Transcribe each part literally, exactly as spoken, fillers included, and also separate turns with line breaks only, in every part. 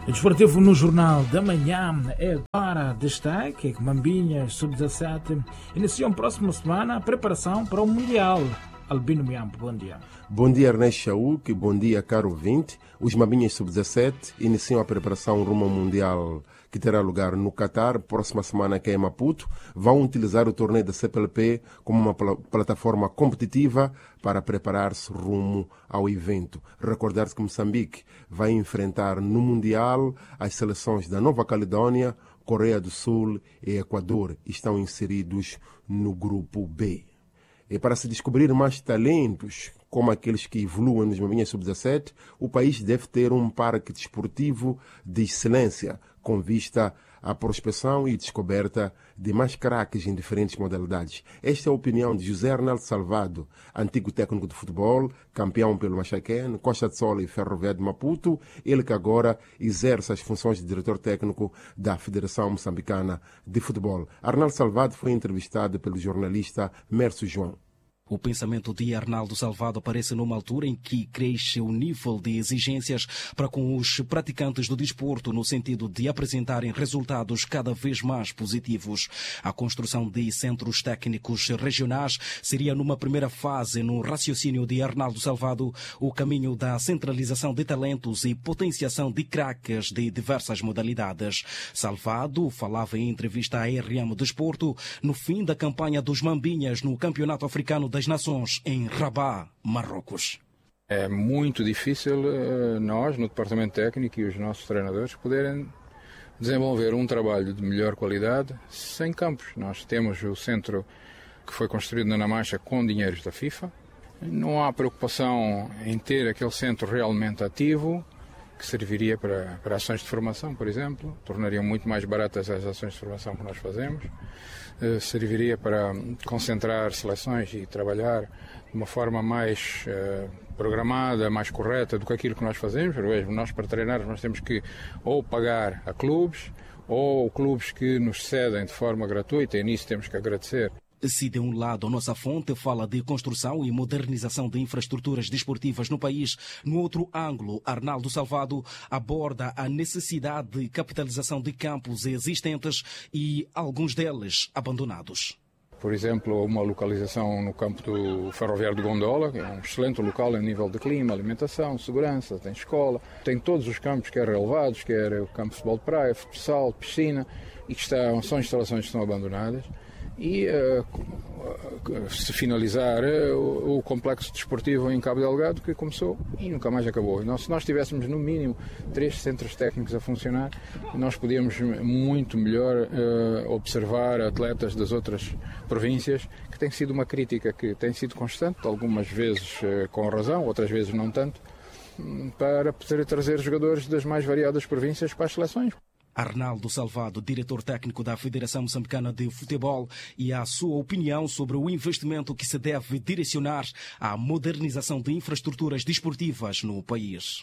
O desportivo no Jornal da Manhã é agora destaque que Mambinhas sub dezassete iniciam próxima semana a preparação para o Mundial. Albino Miampo, bom dia.
Bom dia, Ernesto Chauk, bom dia, caro ouvinte. Os Mambinhas sub dezassete iniciam a preparação rumo ao Mundial que terá lugar no Catar, próxima semana aqui em Maputo. Vão utilizar o torneio da C P L P como uma pl- plataforma competitiva para preparar-se rumo ao evento. Recordar-se que Moçambique vai enfrentar no Mundial as seleções da Nova Caledônia, Coreia do Sul e Equador. Estão inseridos no grupo B. E para se descobrir mais talentos, como aqueles que evoluem nos Mambinhas sub dezassete, o país deve ter um parque desportivo de excelência, com vista à prospecção e descoberta de mais craques em diferentes modalidades. Esta é a opinião de José Arnaldo Salvado, antigo técnico de futebol, campeão pelo Machaquén, Costa de Sol e Ferroviário de Maputo, ele que agora exerce as funções de diretor técnico da Federação Moçambicana de Futebol. Arnaldo Salvado foi entrevistado pelo jornalista Mércio João.
O pensamento de Arnaldo Salvado aparece numa altura em que cresce o nível de exigências para com os praticantes do desporto, no sentido de apresentarem resultados cada vez mais positivos. A construção de centros técnicos regionais seria, numa primeira fase, no raciocínio de Arnaldo Salvado, o caminho da centralização de talentos e potenciação de craques de diversas modalidades. Salvado falava em entrevista à R M Desporto no fim da campanha dos Mambinhas no Campeonato Africano das Nações em Rabat, Marrocos.
É muito difícil uh, nós, no departamento técnico e os nossos treinadores, poderem desenvolver um trabalho de melhor qualidade sem campos. Nós temos o centro que foi construído na Namacha com dinheiros da FIFA. Não há preocupação em ter aquele centro realmente ativo, que serviria para, para ações de formação, por exemplo. Tornariam muito mais baratas as ações de formação que nós fazemos. Uh, serviria para concentrar seleções e trabalhar de uma forma mais uh, programada, mais correta do que aquilo que nós fazemos. Por exemplo, nós para treinar nós temos que ou pagar a clubes ou clubes que nos cedem de forma gratuita, e nisso temos que agradecer.
Se de um lado a nossa fonte fala de construção e modernização de infraestruturas desportivas no país, no outro ângulo, Arnaldo Salvado aborda a necessidade de capitalização de campos existentes e alguns deles abandonados.
Por exemplo, uma localização no campo do Ferroviário de Gondola, que é um excelente local em nível de clima, alimentação, segurança, tem escola, tem todos os campos, quer relevados, quer o campo de futebol de praia, futsal, piscina, e que estão, são instalações que estão abandonadas. E uh, se finalizar uh, o, o complexo desportivo em Cabo Delgado, que começou e nunca mais acabou. E nós, se nós tivéssemos no mínimo três centros técnicos a funcionar, nós podíamos muito melhor uh, observar atletas das outras províncias, que tem sido uma crítica que tem sido constante, algumas vezes uh, com razão, outras vezes não tanto, para poder trazer jogadores das mais variadas províncias para as seleções.
Arnaldo Salvado, diretor técnico da Federação Moçambicana de Futebol, e a sua opinião sobre o investimento que se deve direcionar à modernização de infraestruturas desportivas no país.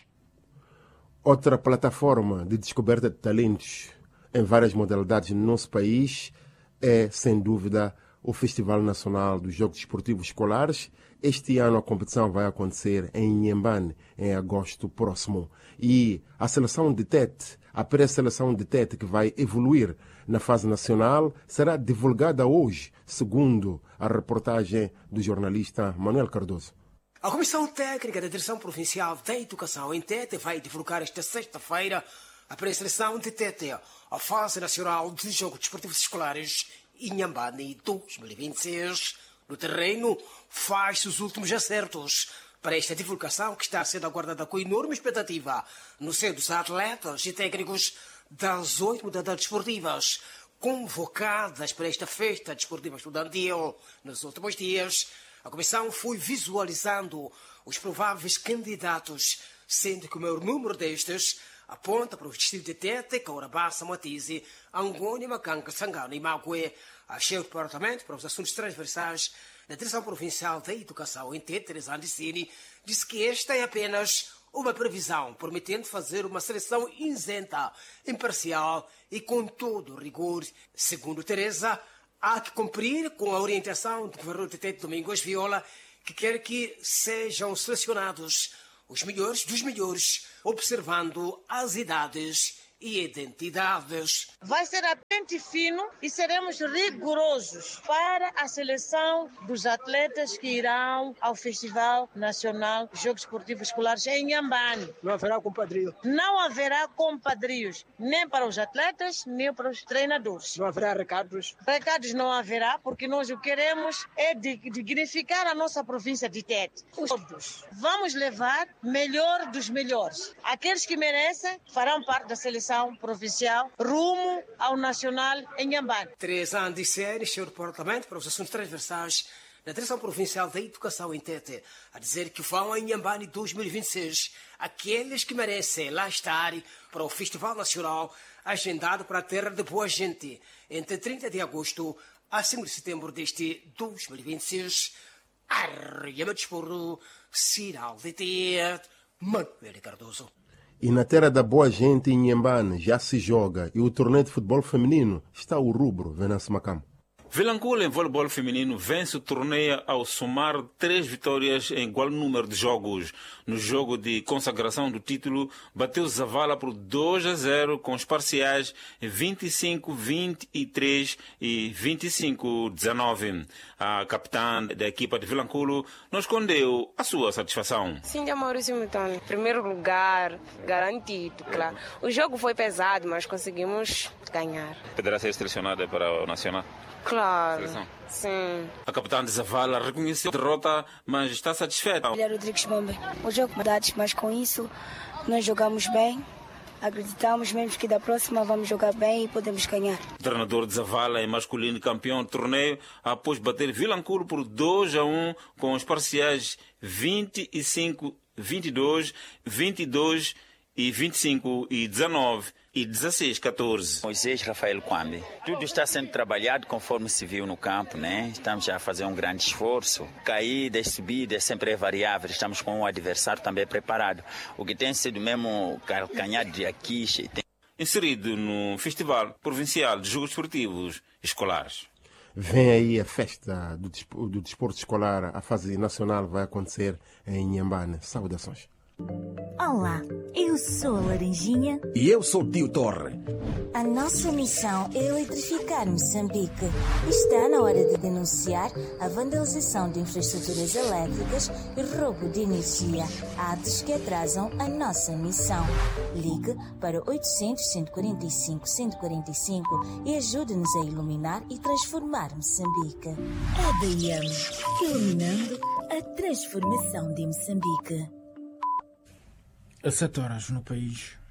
Outra plataforma de descoberta de talentos em várias modalidades no nosso país é, sem dúvida, o Festival Nacional dos Jogos Desportivos Escolares. Este ano a competição vai acontecer em Inhambane, em agosto próximo. E a seleção de Tete, a pré-seleção de Tete, que vai evoluir na fase nacional, será divulgada hoje, segundo a reportagem do jornalista Manuel Cardoso.
A Comissão Técnica da Direção Provincial da Educação em Tete vai divulgar esta sexta-feira a pré-seleção de Tete, a fase nacional de Jogos Desportivos Escolares Inhambane dois mil e vinte e seis. No terreno, faz-se os últimos acertos para esta divulgação, que está sendo aguardada com enorme expectativa no seio dos atletas e técnicos das oito modalidades desportivas convocadas para esta festa desportiva estudantil. Nos últimos dias, a Comissão foi visualizando os prováveis candidatos, sendo que o maior número destes aponta para o distrito de Tete, Caurabassa, Matize, Angônia, Macanga, Sangano e Magué. A chefe do Departamento para os Assuntos Transversais da Direção Provincial da Educação em Tete, Teresa Andicini, disse que esta é apenas uma previsão, prometendo fazer uma seleção isenta, imparcial e com todo o rigor. Segundo Teresa, há que cumprir com a orientação do governador de Tete, Domingos Viola, que quer que sejam selecionados os melhores dos melhores, observando as idades e identidades.
Vai ser a pente fino e seremos rigorosos para a seleção dos atletas que irão ao Festival Nacional de Jogos Esportivos Escolares em Inhambane.
Não haverá compadrio.
Não haverá compadrios, nem para os atletas, nem para os treinadores.
Não haverá recados.
Recados não haverá, porque nós o que queremos é dignificar a nossa província de Tete. Todos. Vamos levar melhor dos melhores. Aqueles que merecem farão parte da seleção provincial rumo ao nacional em Inhambane.
Três anos de série, seu departamento para os assuntos transversais na Direção Provincial da Educação em Tete, a dizer que vão a Inhambane dois mil e vinte e seis aqueles que merecem lá estar para o Festival Nacional agendado para a Terra de Boa Gente entre trinta de agosto a cinco de setembro deste dois mil e vinte e seis. Arriama de Esporro, Sinal de Tete, Manuel Cardoso.
E na terra da boa gente em Inhambane já se joga e o torneio de futebol feminino está o rubro, Venâncio Macam.
Vilanculo em voleibol feminino vence o torneio ao somar três vitórias em igual número de jogos. No jogo de consagração do título, bateu Zavala por dois a zero com os parciais vinte e cinco a vinte e três e vinte e cinco a dezenove. A capitã da equipa de Vilanculo não escondeu a sua satisfação.
Sim, Maurício Mitano. Primeiro lugar, garantido, claro. O jogo foi pesado, mas conseguimos ganhar.
Poderá ser selecionada para o Nacional?
Claro,
Seleção.
sim.
A capitã de Zavala reconheceu a derrota, mas está satisfeita.
Olha, Rodrigues Bombe, o jogo dados, mas com isso nós jogamos bem. Acreditamos mesmo que da próxima vamos jogar bem e podemos ganhar.
O treinador de Zavala é masculino campeão do torneio após bater Vilanculo por dois a um com os parciais vinte e cinco a vinte e dois, vinte e dois e vinte e cinco e dezenove e dezesseis a catorze.
Moisés Rafael Kwambe. Tudo está sendo trabalhado conforme se viu no campo, né? Estamos a fazer um grande esforço. Caídas, subidas, sempre é variável. Estamos com o adversário também preparado. O que tem sido mesmo calcanhar de Aquiche. Tem...
Inserido no Festival Provincial de Jogos Esportivos Escolares.
Vem aí a festa do, do desporto escolar. A fase nacional vai acontecer em Inhambane. Saudações.
Olá, eu sou a Laranjinha.
E eu sou o Tio Torre.
A nossa missão é eletrificar Moçambique. Está na hora de denunciar a vandalização de infraestruturas elétricas e roubo de energia, atos que atrasam a nossa missão. Ligue para oitocentos, cento e quarenta e cinco, cento e quarenta e cinco e ajude-nos a iluminar e transformar Moçambique. A D M, iluminando a transformação de Moçambique.
A sete horas no país.